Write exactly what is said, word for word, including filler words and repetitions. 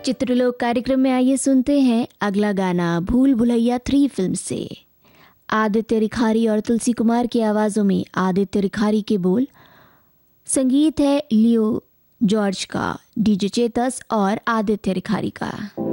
चित्रलोक कार्यक्रम में आइए सुनते हैं अगला गाना भूल भुलैया थ्री फिल्म से। आदित्य रिखारी और तुलसी कुमार की आवाज़ों में आदित्य रिखारी के बोल, संगीत है लियो जॉर्ज का, डीजे चेतस और आदित्य रिखारी का।